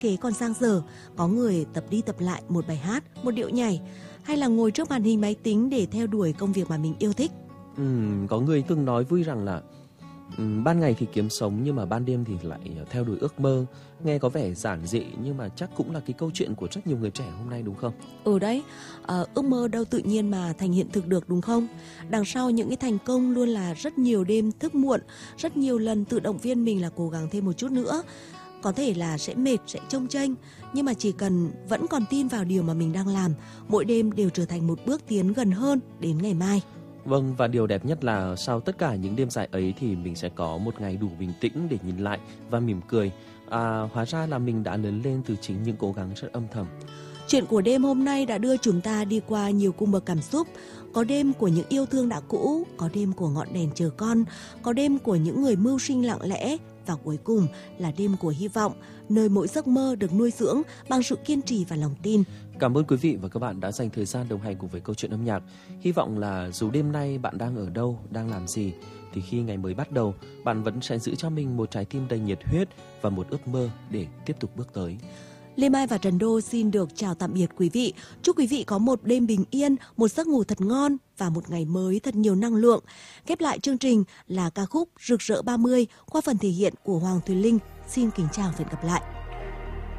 kế còn dang dở, có người tập đi tập lại một bài hát, một điệu nhảy, hay là ngồi trước màn hình máy tính để theo đuổi công việc mà mình yêu thích. Có người từng nói vui rằng là ban ngày thì kiếm sống nhưng mà ban đêm thì lại theo đuổi ước mơ. Nghe có vẻ giản dị nhưng mà chắc cũng là cái câu chuyện của rất nhiều người trẻ hôm nay đúng không? Đấy, ước mơ đâu tự nhiên mà thành hiện thực được đúng không? Đằng sau những cái thành công luôn là rất nhiều đêm thức muộn, rất nhiều lần tự động viên mình là cố gắng thêm một chút nữa. Có thể là sẽ mệt, sẽ chông chênh, nhưng mà chỉ cần vẫn còn tin vào điều mà mình đang làm, mỗi đêm đều trở thành một bước tiến gần hơn đến ngày mai. Vâng, và điều đẹp nhất là sau tất cả những đêm dài ấy thì mình sẽ có một ngày đủ bình tĩnh để nhìn lại và mỉm cười. Hóa ra là mình đã lớn lên từ chính những cố gắng rất âm thầm. Chuyện của đêm hôm nay đã đưa chúng ta đi qua nhiều cung bậc cảm xúc. Có đêm của những yêu thương đã cũ, có đêm của ngọn đèn chờ con, có đêm của những người mưu sinh lặng lẽ, và cuối cùng là đêm của hy vọng, nơi mỗi giấc mơ được nuôi dưỡng bằng sự kiên trì và lòng tin. Cảm ơn quý vị và các bạn đã dành thời gian đồng hành cùng với câu chuyện âm nhạc. Hy vọng là dù đêm nay bạn đang ở đâu, đang làm gì, thì khi ngày mới bắt đầu, bạn vẫn sẽ giữ cho mình một trái tim đầy nhiệt huyết và một ước mơ để tiếp tục bước tới. Lê Mai và Trần Đô xin được chào tạm biệt quý vị. Chúc quý vị có một đêm bình yên, một giấc ngủ thật ngon và một ngày mới thật nhiều năng lượng. Khép lại chương trình là ca khúc Rực rỡ 30 qua phần thể hiện của Hoàng Thùy Linh. Xin kính chào và hẹn gặp lại.